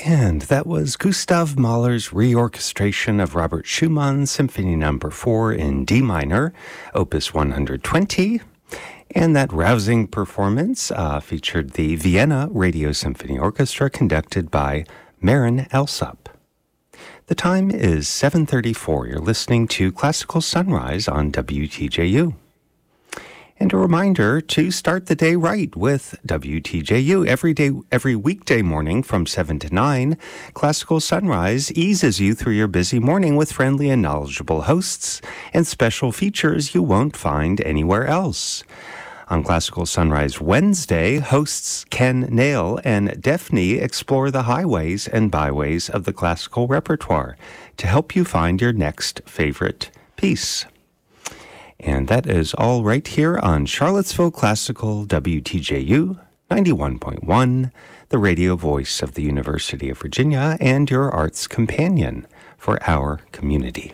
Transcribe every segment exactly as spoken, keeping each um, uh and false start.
And that was Gustav Mahler's reorchestration of Robert Schumann's Symphony Number four in D minor, Opus one hundred twenty. And that rousing performance uh, featured the Vienna Radio Symphony Orchestra conducted by Marin Alsop. The time is seven thirty-four. You're listening to Classical Sunrise on W T J U. And a reminder to start the day right with W T J U. Every day, every weekday morning from seven to nine, Classical Sunrise eases you through your busy morning with friendly and knowledgeable hosts and special features you won't find anywhere else. On Classical Sunrise Wednesday, hosts Ken Nail and Daphne explore the highways and byways of the classical repertoire to help you find your next favorite piece. And that is all right here on Charlottesville Classical W T J U ninety-one point one, the radio voice of the University of Virginia and your arts companion for our community.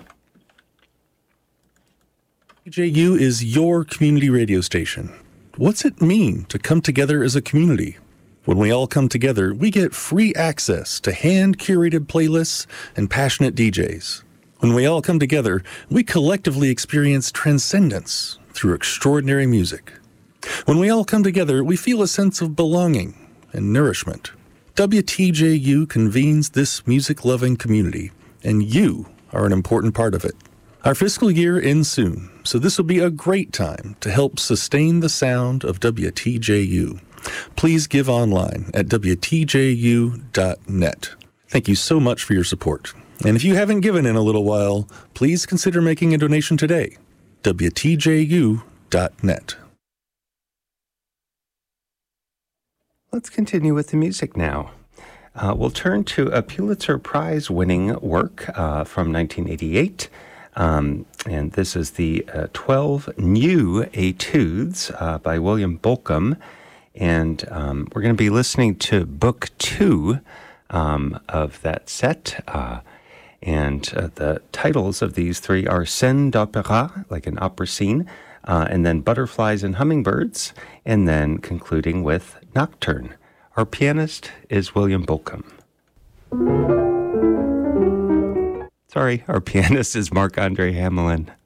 W T J U is your community radio station. What's it mean to come together as a community? When we all come together, we get free access to hand-curated playlists and passionate D Js. When we all come together, we collectively experience transcendence through extraordinary music. When we all come together, we feel a sense of belonging and nourishment. W T J U convenes this music-loving community, and you are an important part of it. Our fiscal year ends soon, so this will be a great time to help sustain the sound of W T J U. Please give online at W T J U dot net. Thank you so much for your support. And if you haven't given in a little while, please consider making a donation today. W T J U dot net. Let's continue with the music now. Uh, we'll turn to a Pulitzer Prize-winning work uh, from nineteen eighty-eight. Um, and this is the uh, twelve New Etudes uh, by William Bolcom. And um, we're going to be listening to Book Two um, of that set. Uh, And uh, the titles of these three are Scène d'Opéra, like an opera scene, uh, and then Butterflies and Hummingbirds, and then concluding with Nocturne. Our pianist is William Bolcom. Sorry, our pianist is Marc-Andre Hamelin.